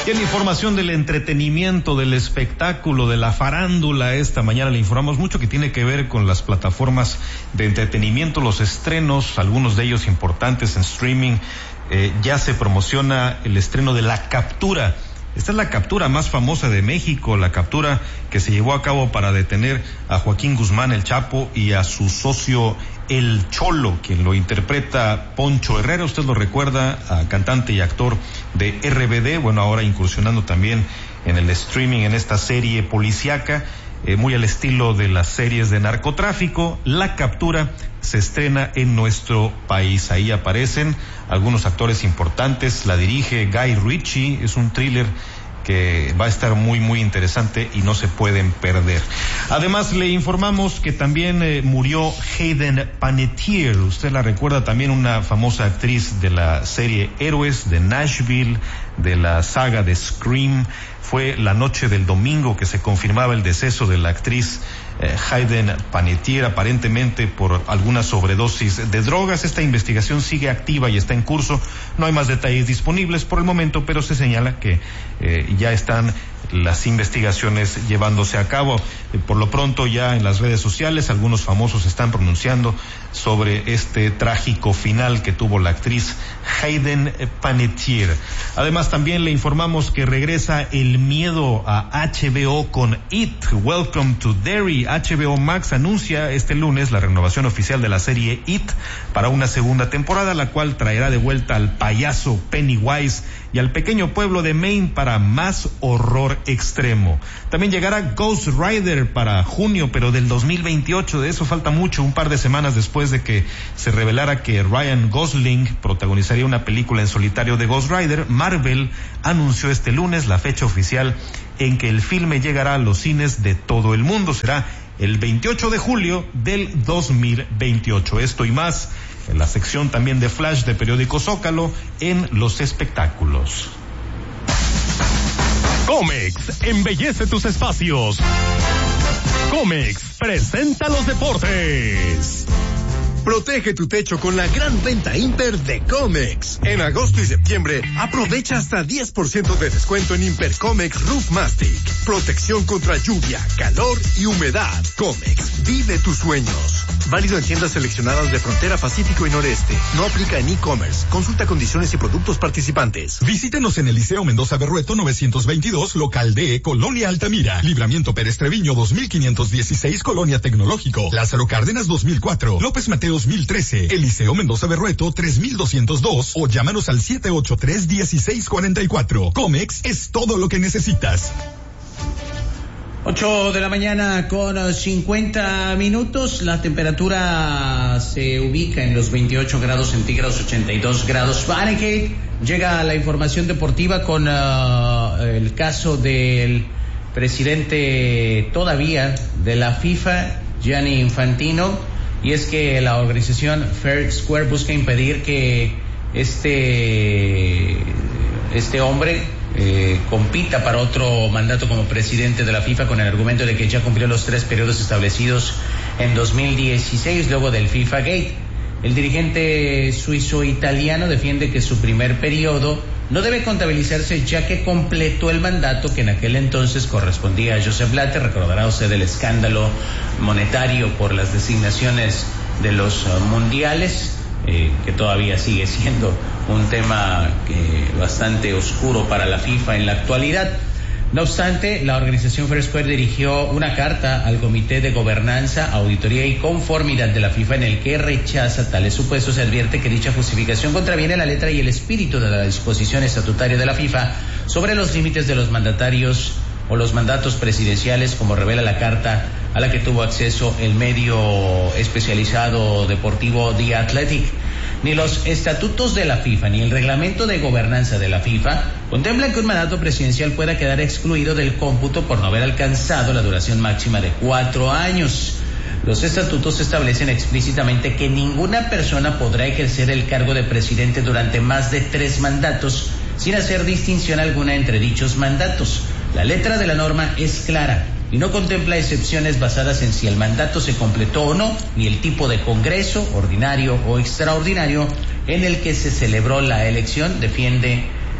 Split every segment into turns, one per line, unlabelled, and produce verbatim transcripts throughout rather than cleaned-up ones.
Y en la información del entretenimiento, del espectáculo, de la farándula, esta mañana le informamos mucho que tiene que ver con las plataformas de entretenimiento, los estrenos, algunos de ellos importantes en streaming. Eh, ya se promociona el estreno de La Captura. Esta es la captura más famosa de México, la captura que se llevó a cabo para detener a Joaquín Guzmán, el Chapo, y a su socio El Cholo, quien lo interpreta Poncho Herrera. Usted lo recuerda, a cantante y actor de R B D, bueno, ahora incursionando también en el streaming, en esta serie policíaca, eh, muy al estilo de las series de narcotráfico. La Captura se estrena en nuestro país. Ahí aparecen algunos actores importantes, la dirige Guy Ritchie, es un thriller que va a estar muy muy interesante y no se pueden perder. Además le informamos que también eh, murió Hayden Panettiere. Usted la recuerda, también una famosa actriz de la serie Héroes, de Nashville, de la saga de Scream. Fue la noche del domingo que se confirmaba el deceso de la actriz eh, Hayden Panettiere, aparentemente por alguna sobredosis de drogas. Esta investigación sigue activa y está en curso. No hay más detalles disponibles por el momento, pero se señala que eh, ya están las investigaciones llevándose a cabo. Eh, por lo pronto, ya en las redes sociales algunos famosos están pronunciando sobre este trágico final que tuvo la actriz Hayden Panettiere. Además, también le informamos que regresa el miedo a H B O con It, Welcome to Derry. H B O Max anuncia este lunes la renovación oficial de la serie It para una segunda temporada, la cual traerá de vuelta al payaso Pennywise y al pequeño pueblo de Maine para más horror extremo. También llegará Ghost Rider para junio, pero del dos mil veintiocho. De eso falta mucho, un par de semanas después de que se revelara que Ryan Gosling protagonizaría una película en solitario de Ghost Rider. Marvel anunció este lunes la fecha oficial en que el filme llegará a los cines de todo el mundo. Será el veintiocho de julio del dos mil veintiocho. Esto y más en la sección también de Flash de Periódico Zócalo en los espectáculos.
Comex embellece tus espacios. Comex presenta los deportes.
Protege tu techo con la gran venta Imper de Comex. En agosto y septiembre, aprovecha hasta diez por ciento de descuento en Imper Comex Roof Mastic. Protección contra lluvia, calor y humedad. Comex, vive tus sueños. Válido en tiendas seleccionadas de Frontera Pacífico y Noreste. No aplica en e-commerce. Consulta condiciones y productos participantes.
Visítenos en Eliseo Mendoza Berrueto novecientos veintidós, local D, Colonia Altamira. Libramiento Pérez Treviño dos mil quinientos dieciséis, Colonia Tecnológico. Lázaro Cárdenas dos mil cuatro. López Mateo dos mil trece. Eliseo Mendoza Berrueto tres mil doscientos dos o llámanos al siete ocho tres, uno seis cuatro cuatro. Comex es todo lo que necesitas.
ocho de la mañana con cincuenta minutos. La temperatura se ubica en los veintiocho grados centígrados, ochenta y dos grados Fahrenheit. Llega la información deportiva con uh, el caso del presidente todavía de la FIFA, Gianni Infantino. Y es que la organización Fair Square busca impedir que este, este hombre eh, compita para otro mandato como presidente de la FIFA, con el argumento de que ya cumplió los tres periodos establecidos en dos mil dieciséis luego del FIFA Gate. El dirigente suizo-italiano defiende que su primer periodo no debe contabilizarse, ya que completó el mandato que en aquel entonces correspondía a Joseph Blatter. Recordará usted el escándalo monetario por las designaciones de los uh, mundiales, eh, que todavía sigue siendo un tema eh, bastante oscuro para la FIFA en la actualidad. No obstante, la organización Fair Square dirigió una carta al Comité de Gobernanza, Auditoría y Conformidad de la FIFA, en el que rechaza tales supuestos. Se advierte que dicha justificación contraviene la letra y el espíritu de la disposición estatutaria de la FIFA sobre los límites de los mandatarios o los mandatos presidenciales, como revela la carta a la que tuvo acceso el medio especializado deportivo The Athletic. Ni los estatutos de la FIFA ni el reglamento de gobernanza de la FIFA contemplan que un mandato presidencial pueda quedar excluido del cómputo por no haber alcanzado la duración máxima de cuatro años. Los estatutos establecen explícitamente que ninguna persona podrá ejercer el cargo de presidente durante más de tres mandatos sin hacer distinción alguna entre dichos mandatos. La letra de la norma es clara y no contempla excepciones basadas en si el mandato se completó o no, ni el tipo de congreso, ordinario o extraordinario, en el que se celebró la elección, defiende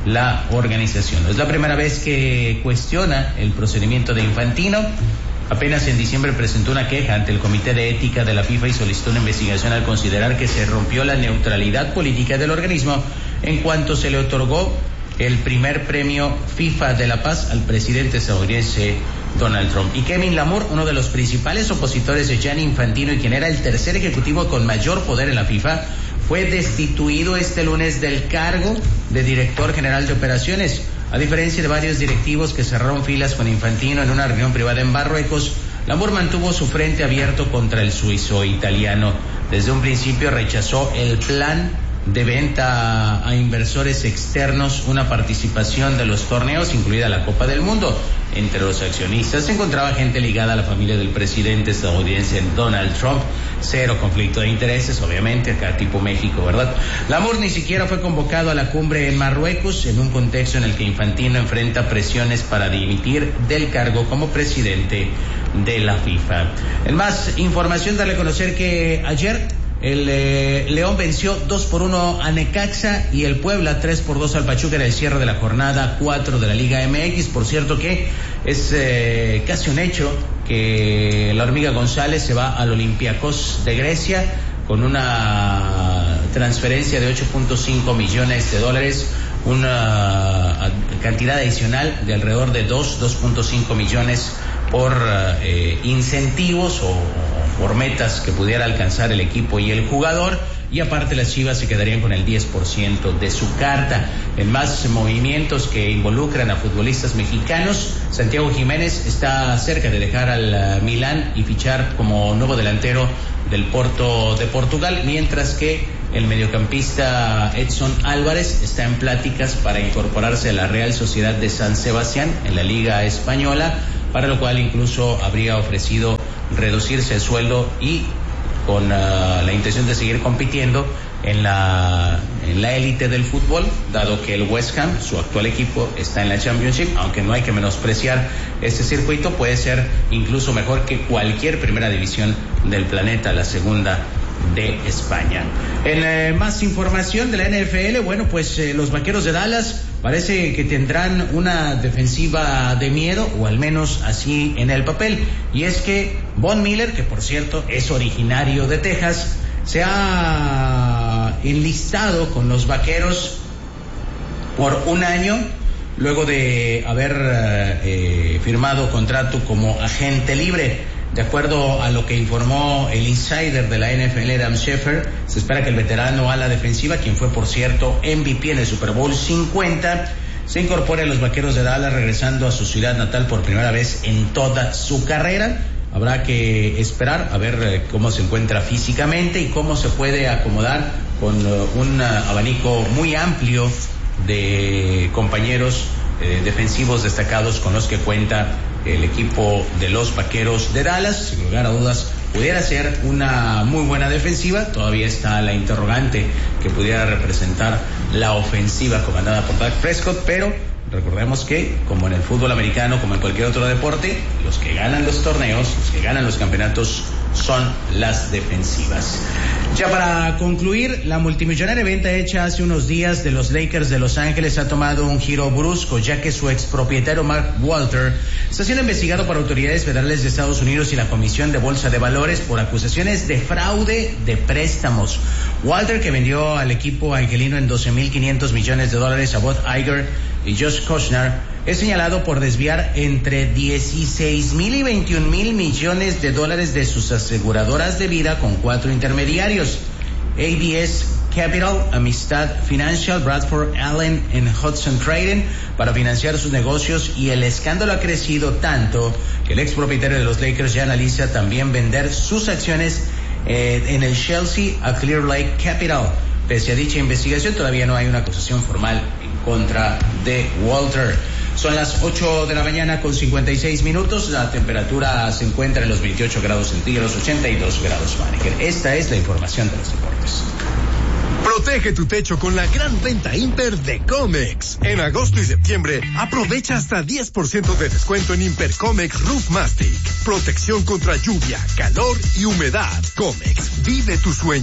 la organización. Es la primera vez que cuestiona el procedimiento de Infantino. Apenas en diciembre presentó una queja ante el Comité de Ética de la FIFA y solicitó una investigación al considerar que se rompió la neutralidad política del organismo en cuanto se le otorgó el primer premio FIFA de la Paz al presidente estadounidense Donald Trump. Y Kevin Lamour, uno de los principales opositores de Gianni Infantino y quien era el tercer ejecutivo con mayor poder en la FIFA, fue destituido este lunes del cargo de director general de operaciones. A diferencia de varios directivos que cerraron filas con Infantino en una reunión privada en Marruecos, Lamour mantuvo su frente abierto contra el suizo italiano. Desde un principio rechazó el plan de venta a inversores externos, una participación de los torneos, incluida la Copa del Mundo. Entre los accionistas se encontraba gente ligada a la familia del presidente estadounidense Donald Trump. Cero conflicto de intereses, obviamente, acá tipo México, ¿verdad? Lamour ni siquiera fue convocado a la cumbre en Marruecos, en un contexto en el que Infantino enfrenta presiones para dimitir del cargo como presidente de la FIFA. En más información, darle a conocer que ayer el eh, León venció dos por uno a Necaxa y el Puebla tres por dos al Pachuca en el cierre de la jornada cuatro de la Liga M X. Por cierto que es eh, casi un hecho que la Hormiga González se va al Olympiacos de Grecia con una transferencia de ocho punto cinco millones de dólares, una cantidad adicional de alrededor de dos punto cinco millones por eh, incentivos o por metas que pudiera alcanzar el equipo y el jugador, y aparte las Chivas se quedarían con el diez por ciento de su carta. En más movimientos que involucran a futbolistas mexicanos, Santiago Jiménez está cerca de dejar al uh, Milán y fichar como nuevo delantero del Porto de Portugal, mientras que el mediocampista Edson Álvarez está en pláticas para incorporarse a la Real Sociedad de San Sebastián en la Liga Española, para lo cual incluso habría ofrecido reducirse el sueldo y con uh, la intención de seguir compitiendo en la en la élite del fútbol, dado que el West Ham, su actual equipo, está en la Championship. Aunque no hay que menospreciar este circuito, puede ser incluso mejor que cualquier primera división del planeta, la segunda de España. En eh, más información de la N F L, bueno, pues eh, los Vaqueros de Dallas parece que tendrán una defensiva de miedo, o al menos así en el papel, y es que Von Miller, que por cierto es originario de Texas, se ha enlistado con los Vaqueros por un año, luego de haber eh, firmado contrato como agente libre. De acuerdo a lo que informó el insider de la N F L, Adam Schefter, se espera que el veterano ala defensiva, quien fue por cierto M V P en el Super Bowl cincuenta, se incorpore a los Vaqueros de Dallas, regresando a su ciudad natal por primera vez en toda su carrera. Habrá que esperar a ver eh, cómo se encuentra físicamente y cómo se puede acomodar con uh, un uh, abanico muy amplio de compañeros eh, defensivos destacados con los que cuenta el equipo de los Vaqueros de Dallas. Sin lugar a dudas, pudiera ser una muy buena defensiva. Todavía está la interrogante que pudiera representar la ofensiva comandada por Dak Prescott, pero recordemos que, como en el fútbol americano, como en cualquier otro deporte, los que ganan los torneos, los que ganan los campeonatos, son las defensivas. Ya para concluir, la multimillonaria venta hecha hace unos días de los Lakers de Los Ángeles ha tomado un giro brusco, ya que su expropietario Mark Walter está siendo investigado por autoridades federales de Estados Unidos y la Comisión de Bolsa de Valores por acusaciones de fraude de préstamos. Walter, que vendió al equipo angelino en doce mil quinientos millones de dólares a Bob Iger y Josh Kushner, es señalado por desviar entre dieciséis mil y veintiún mil millones de dólares de sus aseguradoras de vida con cuatro intermediarios: A B S Capital, Amistad Financial, Bradford Allen en Hudson Trading, para financiar sus negocios, y el escándalo ha crecido tanto que el ex propietario de los Lakers ya analiza también vender sus acciones eh, en el Chelsea a Clear Lake Capital. Pese a dicha investigación, todavía no hay una acusación formal en contra de Walter. Son las ocho de la mañana con cincuenta y seis minutos. La temperatura se encuentra en los veintiocho grados centígrados, ochenta y dos grados Fahrenheit. Esta es la información de los deportes.
Protege tu techo con la gran venta Imper de Comex. En agosto y septiembre, aprovecha hasta diez por ciento de descuento en Imper Comex Roof Mastic. Protección contra lluvia, calor y humedad. Comex, vive tus sueños.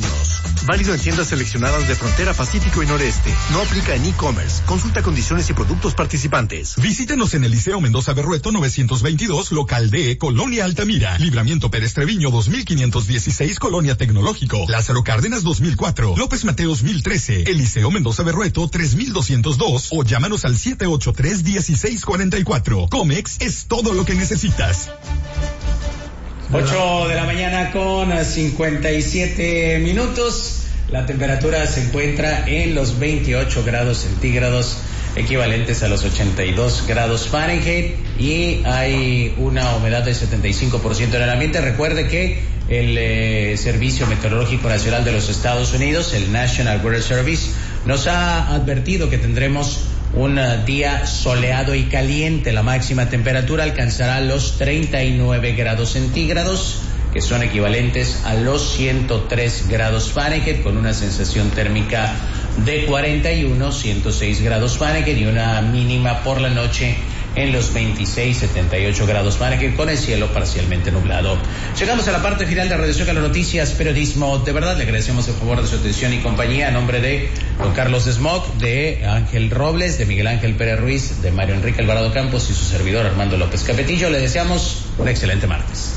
Válido en tiendas seleccionadas de Frontera Pacífico y Noreste. No aplica en e-commerce. Consulta condiciones y productos participantes.
Visítenos en Eliseo Mendoza Berrueto novecientos veintidós, local D, Colonia Altamira. Libramiento Pérez Treviño dos mil quinientos dieciséis, Colonia Tecnológico. Lázaro Cárdenas dos mil cuatro. López Mateos mil trece. Eliseo Mendoza Berrueto tres mil doscientos dos o llámanos al siete ocho tres, dieciséis cuarenta y cuatro. Comex es todo lo que necesitas.
ocho de la mañana con cincuenta y siete minutos. La temperatura se encuentra en los veintiocho grados centígrados, equivalentes a los ochenta y dos grados Fahrenheit, y hay una humedad del setenta y cinco por ciento en el ambiente. Recuerde que el eh, Servicio Meteorológico Nacional de los Estados Unidos, el National Weather Service, nos ha advertido que tendremos un uh, día soleado y caliente. La máxima temperatura alcanzará los treinta y nueve grados centígrados, que son equivalentes a los ciento tres grados Fahrenheit, con una sensación térmica de cuarenta y uno, ciento seis grados Fahrenheit, y una mínima por la noche en los veintiséis, setenta y ocho grados Fahrenheit, con el cielo parcialmente nublado. Llegamos a la parte final de Radio Zócalo Noticias, periodismo de verdad. Le agradecemos el favor de su atención y compañía a nombre de don Carlos Smog, de Ángel Robles, de Miguel Ángel Pérez Ruiz, de Mario Enrique Alvarado Campos y su servidor Armando López Capetillo. Le deseamos un excelente martes.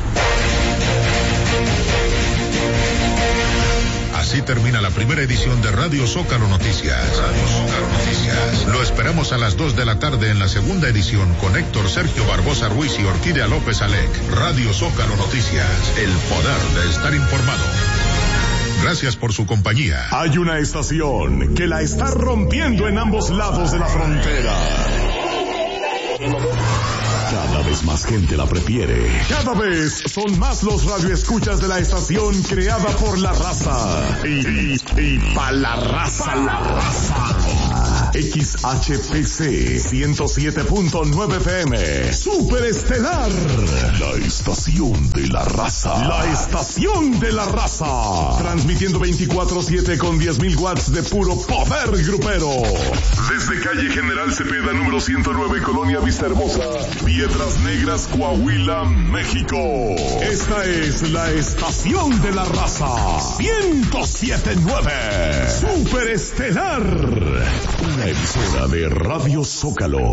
Así termina la primera edición de Radio Zócalo Noticias. Radio Zócalo Noticias. Lo esperamos a las dos de la tarde en la segunda edición con Héctor Sergio Barbosa Ruiz y Orquídea López Alec. Radio Zócalo Noticias. El poder de estar informado. Gracias por su compañía.
Hay una estación que la está rompiendo en ambos lados de la frontera. Cada vez más gente la prefiere. Cada vez son más los radioescuchas de la estación creada por la raza. Y, y, y pa' la raza. Pa' la raza. X H P C ciento siete punto nueve F M. Superestelar. La estación de la raza. La estación de la raza. Transmitiendo veinticuatro siete con diez mil watts de puro poder grupero. Desde calle General Cepeda, número ciento nueve, Colonia Vista Hermosa, Piedras Negras, Coahuila, México. Esta es la estación de la raza. ciento siete punto nueve. Superestelar. Una emisora de Radio Zócalo.